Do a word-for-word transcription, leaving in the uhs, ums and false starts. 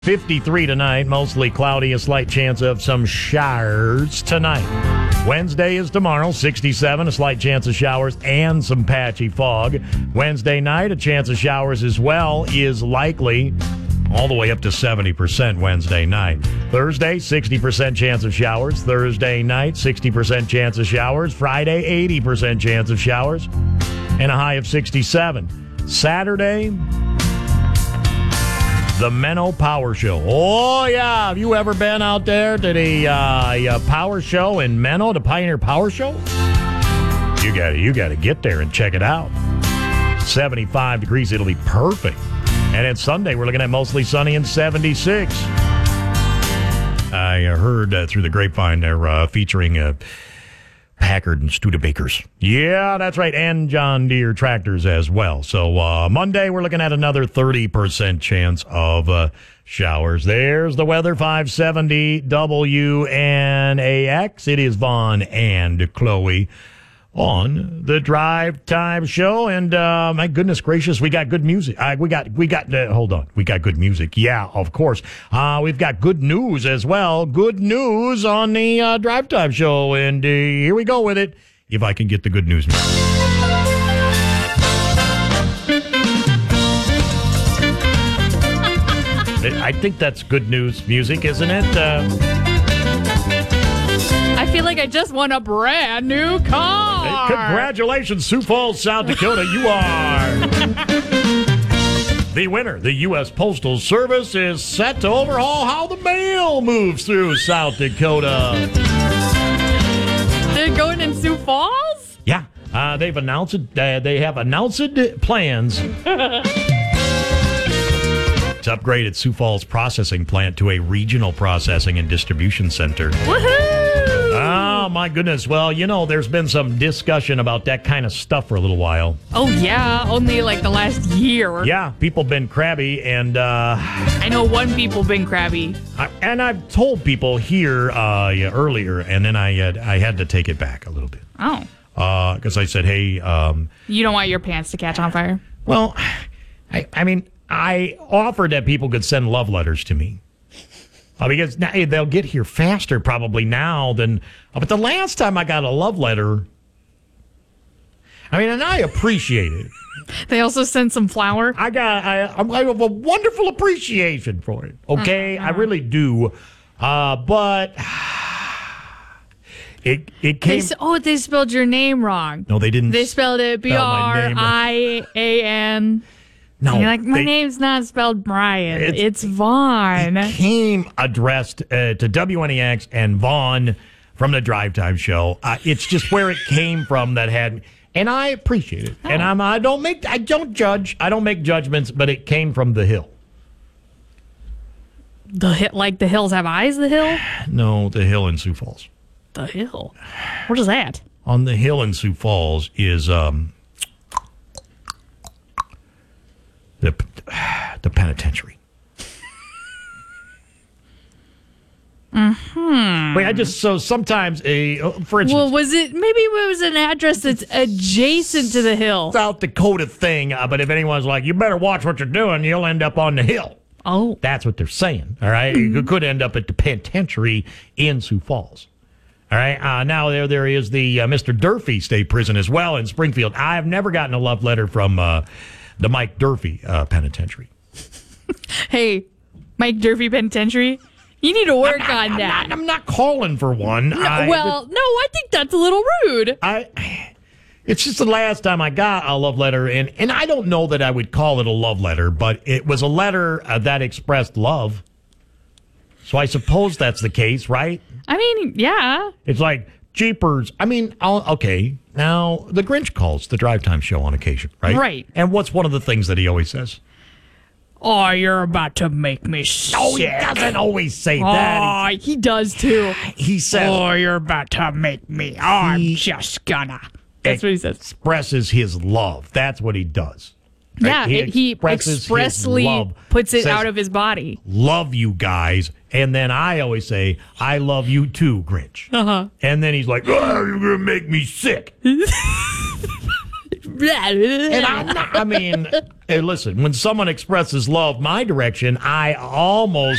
fifty-three tonight, mostly cloudy, a slight chance of some showers tonight. Wednesday is tomorrow, sixty-seven, a slight chance of showers and some patchy fog. Wednesday night, a chance of showers as well is likely, all the way up to seventy percent Wednesday night. Thursday, sixty percent chance of showers. Thursday night, sixty percent chance of showers. Friday, eighty percent chance of showers and a high of sixty-seven. Saturday, the Menno Power Show. Oh, yeah. Have you ever been out there to the uh, uh, Power Show in Menno, the Pioneer Power Show? You got to you got to get there and check it out. seventy-five degrees. It'll be perfect. And then Sunday, we're looking at mostly sunny and seventy-six. I heard uh, through the grapevine they're uh, featuring uh, Packard and Studebakers. Yeah, that's right. And John Deere tractors as well. So uh, Monday, we're looking at another thirty percent chance of uh, showers. There's the weather, five seventy W N A X. It is Vaughn and Chloe on the Drive Time Show. And uh, my goodness gracious, we got good music. Uh, we got, we got, uh, hold on. We got good music. Yeah, of course. Uh, we've got good news as well. Good news on the uh, Drive Time Show. And uh, here we go with it. If I can get the good news now. I think that's good news music, isn't it? Uh, I feel like I just won a brand new car. Congratulations, Sioux Falls, South Dakota. You are the winner. The U S Postal Service is set to overhaul how the mail moves through South Dakota. They're going in Sioux Falls? Yeah, uh, they've announced it. Uh, they have announced plans to upgrade its Sioux Falls processing plant to a regional processing and distribution center. Woohoo! Oh, my goodness. Well, you know, there's been some discussion about that kind of stuff for a little while. Oh, yeah. Only like the last year. Yeah, people been crabby, and uh, I know one people been crabby. I, and I've told people here uh, yeah, earlier, and then I had, I had to take it back a little bit. Oh. Because uh, I said, hey. Um, you don't want your pants to catch on fire? Well, I, I mean, I offered that people could send love letters to me. Uh, because now, they'll get here faster probably now than... Uh, but the last time I got a love letter... I mean, and I appreciate it. They also sent some flour? I got... I, I have a wonderful appreciation for it. Okay? Uh-huh. I really do. Uh, but... It it came... They, oh, they spelled your name wrong. No, they didn't. They spelled it B R I A N... No, and you're like, my they, name's not spelled Brian. It's, it's Vaughn. It came addressed uh, to W N E X and Vaughn from the Drive Time Show. Uh, it's just where it came from that had, and I appreciate it. Oh. And I'm, I don't make, I don't judge, I don't make judgments, but it came from the Hill. The hill, like the hills have eyes. The Hill? No, the Hill in Sioux Falls. The Hill. What is that? On the Hill in Sioux Falls is um. The, the penitentiary. Mm-hmm. Wait, I just, so sometimes, a for instance. Well, was it, maybe it was an address that's adjacent to the Hill. South Dakota thing, uh, but if anyone's like, you better watch what you're doing, you'll end up on the Hill. Oh. That's what they're saying, all right? You could end up at the penitentiary in Sioux Falls. All right, uh, now there there is the uh, Mister Durfee State Prison as well in Springfield. I've never gotten a love letter from... Uh, The Mike Durfee uh, Penitentiary. Hey, Mike Durfee Penitentiary, you need to work not, on I'm that. Not, I'm not calling for one. No, I, well, no, I think that's a little rude. I. It's just the last time I got a love letter, and, and I don't know that I would call it a love letter, but it was a letter uh, that expressed love. So I suppose that's the case, right? I mean, yeah. It's like, jeepers. I mean, I'll, okay. Now, the Grinch calls the Drive Time Show on occasion, right? Right. And what's one of the things that he always says? Oh, you're about to make me sick. No, he doesn't always say that. Oh, he does too. He says, oh, you're about to make me. Oh, I'm just gonna. That's what he says. Expresses his love. That's what he does. Yeah, he, it, he expressly love, puts it says, out of his body. Love you guys. And then I always say, I love you too, Grinch. Uh-huh. And then he's like, oh, you're going to make me sick. And I'm not, I mean, hey, listen, when someone expresses love my direction, I almost